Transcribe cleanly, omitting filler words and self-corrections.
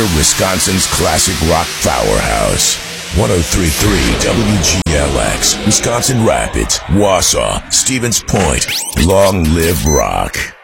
Wisconsin's classic rock powerhouse. 103.3 WGLX, Wisconsin Rapids, Wausau, Stevens Point. Long live rock.